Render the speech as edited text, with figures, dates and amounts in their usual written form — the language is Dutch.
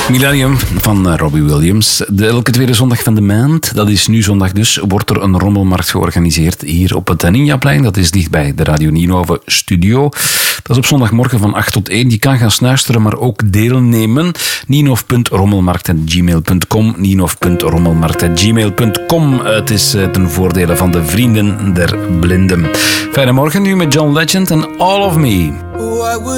Millennium van Robbie Williams. Elke tweede zondag van de maand, dat is nu zondag dus, wordt er een rommelmarkt georganiseerd hier op het Ninjaplein. Dat is dichtbij de Radio Ninove studio. Dat is op zondagmorgen van 8 tot 1. Je kan gaan snuisteren, maar ook deelnemen. ninov.rommelmarkt@gmail.com ninov.rommelmarkt@gmail.com. Het is ten voordele van de Vrienden der Blinden. Fijne morgen nu met John Legend en All of Me.